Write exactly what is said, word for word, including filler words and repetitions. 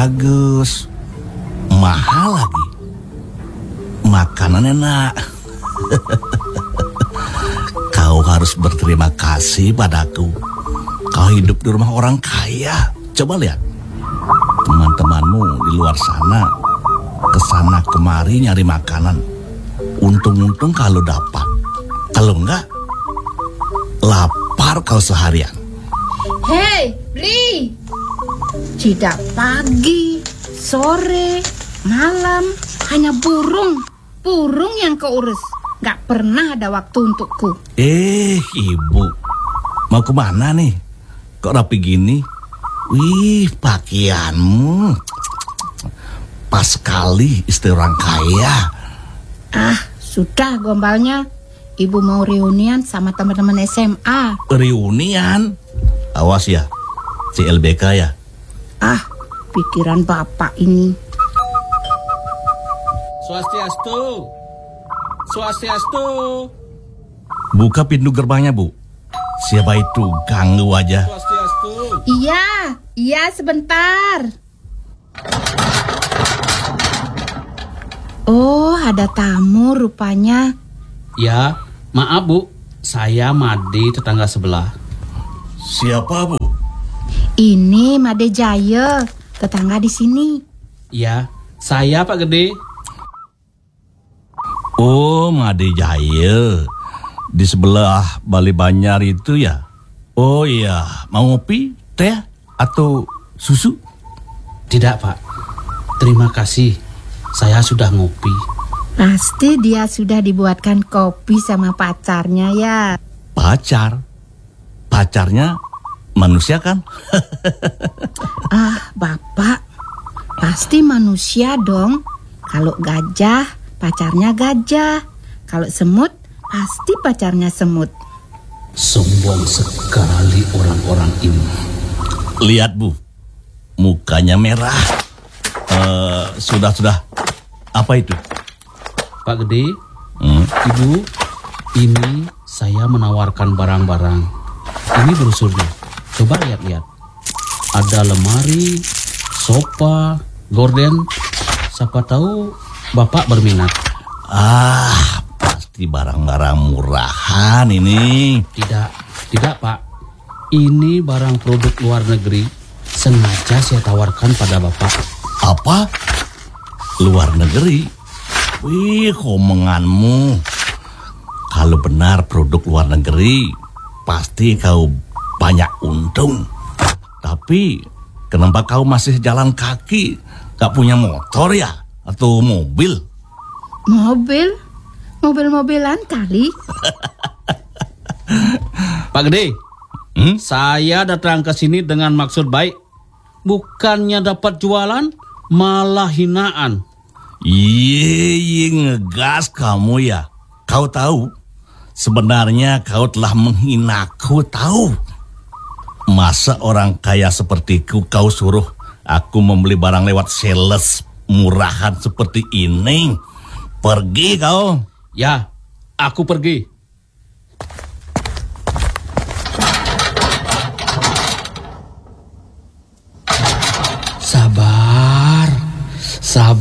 bagus, mahal lagi, makanan enak. Kau harus berterima kasih padaku. Kau hidup di rumah orang kaya. Coba lihat, teman-temanmu di luar sana kesana kemari nyari makanan. Untung-untung kalau dapat, kalau enggak lapar kau seharian. Hei, Bli, tidak pagi, sore, malam, hanya burung, burung yang kau urus. Gak pernah ada waktu untukku. Eh, ibu, mau kemana nih? Kok rapi gini? Wih, pakaianmu pas sekali istri orang kaya. Ah, sudah gombalnya. Ibu mau reunian sama teman-teman S M A. Reunian? Awas ya, C L B K ya. Ah, pikiran bapak ini. Swastiastu. Swastiastu. Buka pintu gerbangnya, Bu. Siapa itu? Ganggu aja. Swastiastu. Iya, iya sebentar. Oh, ada tamu rupanya. Ya, maaf Bu, saya Made tetangga sebelah. Siapa, Bu? Ini Made Jaya, tetangga di sini. Ya, saya Pak Gede. Oh, Made Jaya. Di sebelah Bali Banjar itu ya? Oh iya, mau ngopi, teh, atau susu? Tidak Pak, terima kasih. Saya sudah ngopi. Pasti dia sudah dibuatkan kopi sama pacarnya ya. Pacar? Pacarnya manusia kan? Ah, Bapak, pasti manusia dong. Kalau gajah, pacarnya gajah. Kalau semut, pasti pacarnya semut. Sombong sekali orang-orang ini. Lihat, Bu, mukanya merah. Uh, sudah, sudah. Apa itu? Pak Gede, Hmm? Ibu, ini saya menawarkan barang-barang. Ini brosurnya. Coba lihat-lihat. Ada lemari, sofa, gorden. Siapa tahu Bapak berminat. Ah, pasti barang-barang murahan ini. Tidak, tidak Pak. Ini barang produk luar negeri. Sengaja saya tawarkan pada Bapak. Apa? Luar negeri? Wih, omonganmu. Kalau benar produk luar negeri, pasti kau banyak untung. Tapi kenapa kau masih jalan kaki? Gak punya motor ya? Atau mobil? Mobil? Mobil-mobilan kali. Pak Gede, Hmm? saya datang ke sini dengan maksud baik. Bukannya dapat jualan, malah hinaan. Iya, ngegas kamu ya. Kau tahu, sebenarnya kau telah menghinaku, tahu. Masa orang kaya sepertiku kau suruh aku membeli barang lewat sales murahan seperti ini? Pergi kau. Ya, aku pergi. Sabar, sabar.